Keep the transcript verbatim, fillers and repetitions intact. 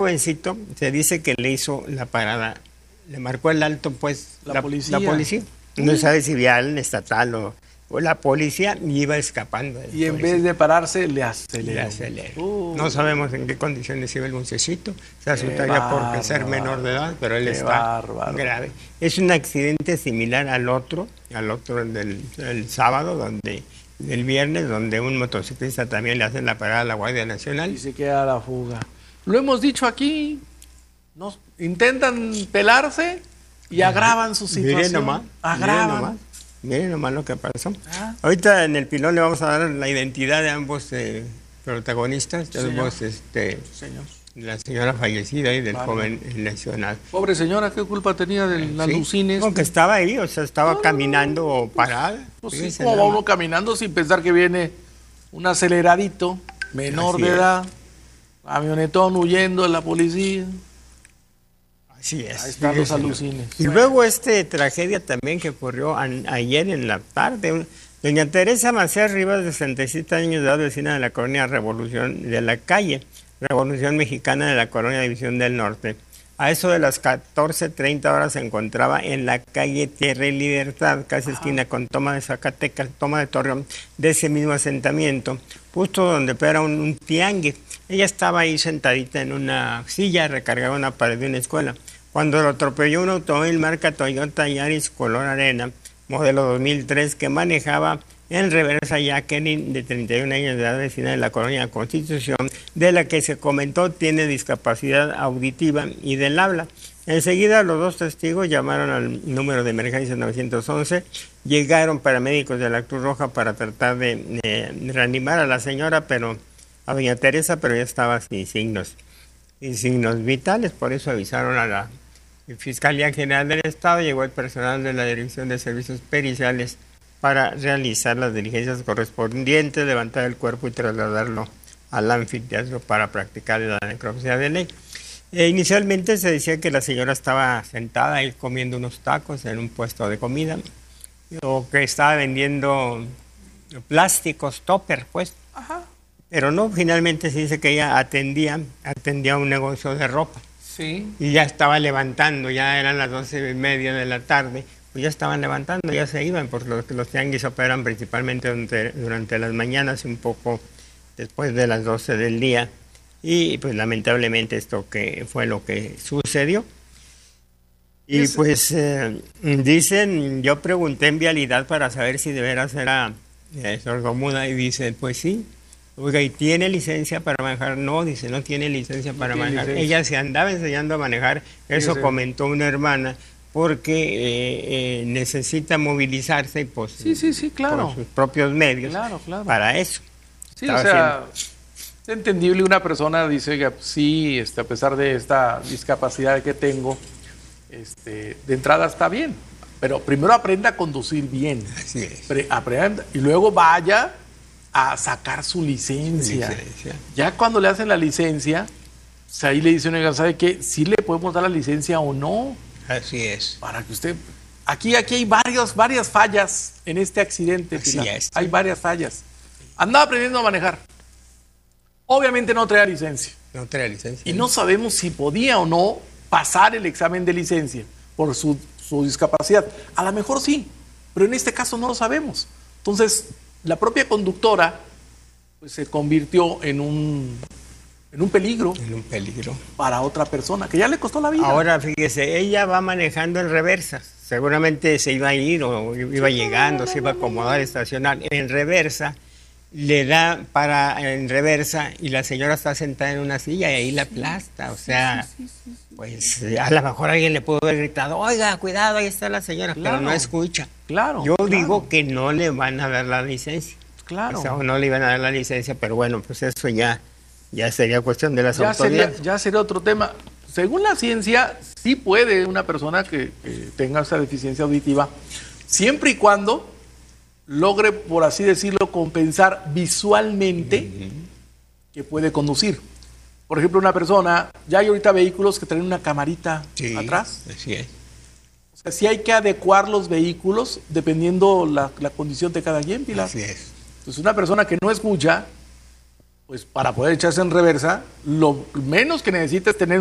jovencito se dice que le hizo la parada, le marcó el alto, pues, la, la policía. La policía. No sabe si vial, estatal o, o la policía, y iba escapando. Y en vez de pararse, le aceleró. Le aceleró. Uh. No sabemos en qué condiciones iba el muchachito. Se asustaría por ser menor de edad, pero él qué está bárbaro. grave. Es un accidente similar al otro, al otro del, del sábado, donde del viernes, donde un motociclista también le hacen la parada a la Guardia Nacional. Y se queda a la fuga. Lo hemos dicho aquí, nos intentan pelarse y agravan su situación. Miren nomás, agravan. miren nomás, miren nomás lo que pasó. Ah. Ahorita en el pilón le vamos a dar la identidad de ambos eh, protagonistas, de ambos, este, Señor. la señora fallecida y del Vale. joven lesionado. Pobre señora, ¿qué culpa tenía de las Sí, alucines? no, que estaba ahí, o sea, estaba No, caminando o parada. Pues sí, Fíjese ¿cómo nada va más. uno caminando sin pensar que viene un aceleradito, menor Así de es. edad, camionetón huyendo de la policía? Así es. Ahí están los fíjese. alucines. Y luego esta tragedia también que ocurrió an- ayer en la tarde. Un- Doña Teresa Macías Rivas, de sesenta y siete años de edad, vecina de la colonia Revolución, de la calle Revolución Mexicana de la colonia División del Norte. A eso de las catorce treinta horas se encontraba en la calle Tierra y Libertad, casi esquina con Toma de Zacatecas, Toma de Torreón, de ese mismo asentamiento, justo donde era un, un tianguis. Ella estaba ahí sentadita en una silla, recargaba una pared de una escuela, cuando lo atropelló un automóvil marca Toyota Yaris color arena, modelo dos mil tres, que manejaba en reversa Jacqueline, de treinta y un años de edad, vecina de la colonia Constitución, de la que se comentó tiene discapacidad auditiva y del habla. Enseguida los dos testigos llamaron al número de emergencia nueve once, llegaron paramédicos de la Cruz Roja para tratar de eh, reanimar a la señora, pero a doña Teresa, pero ya estaba sin signos, sin signos vitales, por eso avisaron a la Fiscalía General del Estado, llegó el personal de la Dirección de Servicios Periciales para realizar las diligencias correspondientes, levantar el cuerpo y trasladarlo al anfiteatro para practicar la necropsia de ley. E inicialmente se decía que la señora estaba sentada ahí comiendo unos tacos en un puesto de comida, o que estaba vendiendo plásticos, topper, pues. Ajá. Pero no, finalmente se dice que ella atendía, atendía un negocio de ropa. Sí. Y ya estaba levantando, ya eran las doce y media de la tarde, pues ya estaban levantando, ya se iban, porque los, los tianguis operan principalmente durante, durante las mañanas y un poco después de las doce del día. Y pues lamentablemente esto que fue lo que sucedió. Y Es... pues eh, dicen, yo pregunté en Vialidad para saber si de veras era eh, sordomuda, y dice, pues sí. Oiga, ¿y tiene licencia para manejar? No, dice, no tiene licencia para no manejar. Licencia. Ella se andaba enseñando a manejar, eso sí. comentó una hermana, porque eh, eh, necesita movilizarse pues, Sí, sí, sí, claro. por sus propios medios Claro, claro. para eso. Sí, Estaba o sea, haciendo... es entendible, una persona dice que sí, este, a pesar de esta discapacidad que tengo, este, de entrada está bien, pero primero aprenda a conducir bien. Así es. Pre- aprenda, y luego vaya a sacar su licencia. Licencia. Ya cuando le hacen la licencia, pues ahí le dicen, oiga, ¿sabe qué? ¿Sí le podemos dar la licencia o no? Así es. Para que usted... Aquí, aquí hay varios, varias fallas en este accidente, Así Pilar. es. Hay varias fallas. Andaba aprendiendo a manejar. Obviamente no traía licencia. No trae licencia. Y no sabemos si podía o no pasar el examen de licencia por su, su discapacidad. A lo mejor sí, pero en este caso no lo sabemos. Entonces, la propia conductora pues, se convirtió en un, en un peligro En un peligro. para otra persona, que ya le costó la vida. Ahora, fíjese, ella va manejando en reversa. Seguramente se iba a ir o iba llegando, se iba a acomodar, estacionar. En reversa, le da para en reversa y la señora está sentada en una silla y ahí la aplasta. O sea, pues a lo mejor alguien le pudo haber gritado, oiga, cuidado, ahí está la señora, Claro. pero no escucha. Claro. Yo claro, digo que no le van a dar la licencia. Claro. O sea, no le iban a dar la licencia, pero bueno, pues eso ya, ya sería cuestión de las ya sería, autoridades. ya sería otro tema. Según la ciencia, sí puede una persona que, que tenga esa deficiencia auditiva, siempre y cuando logre, por así decirlo, compensar visualmente uh-huh. que puede conducir. Por ejemplo, una persona, ya hay ahorita vehículos que traen una camarita sí, atrás. Así es. O sea, sí hay que adecuar los vehículos dependiendo la, la condición de cada quien, Pilar. Así es. Entonces, una persona que no escucha, pues para poder echarse en reversa, lo menos que necesita es tener